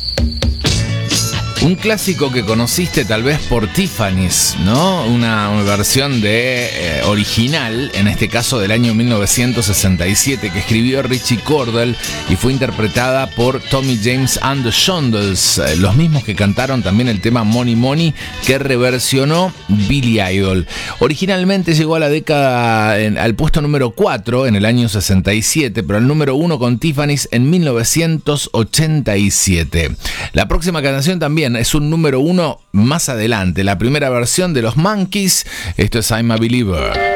Un clásico que conociste tal vez por Tiffany's, ¿no? Una versión de original, en este caso del año 1967, que escribió Richie Cordell y fue interpretada por Tommy James and the Shondells, los mismos que cantaron también el tema Money Money, que reversionó Billy Idol. Originalmente llegó a la década, al puesto número 4 en el año 67, pero al número 1 con Tiffany's en 1987. La próxima canción también es un número 1 más adelante, la primera versión de los Monkees. Esto es I'm a Believer.